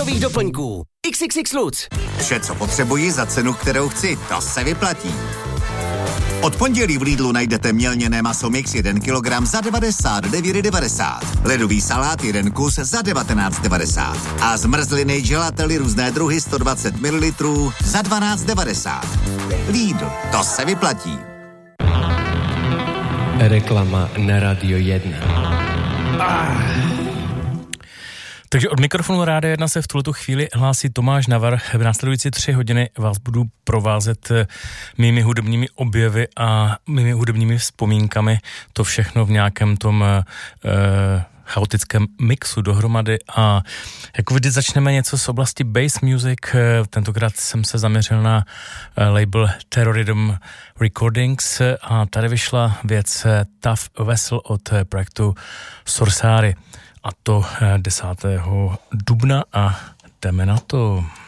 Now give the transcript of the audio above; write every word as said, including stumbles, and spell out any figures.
Luxových doplňků. iks iks iks Lutz. Vše, co potřebuji za cenu, kterou chci, to se vyplatí. Od pondělí v Lidlu najdete mělněné maso mix jeden kilogram za devadesát devět devadesát. Ledový salát jeden kus za devatenáct devadesát. A zmrzliny gelately různé druhy sto dvacet mililitrů za dvanáct devadesát. Lidl, to se vyplatí. Reklama na Radio jedna. Ah. Takže od mikrofonu Rádia jedna se v tuhletu chvíli hlásí Tomáš Navar. V následující tři hodiny vás budu provázet mými hudebními objevy a mými hudebními vzpomínkami. To všechno v nějakém tom eh, chaotickém mixu dohromady. A jako vždy začneme něco z oblasti bass music. Tentokrát jsem se zaměřil na label Terrorism Recordings a tady vyšla věc Tough Vessel od projektu Sorsari. A to desátého dubna a jdeme na to.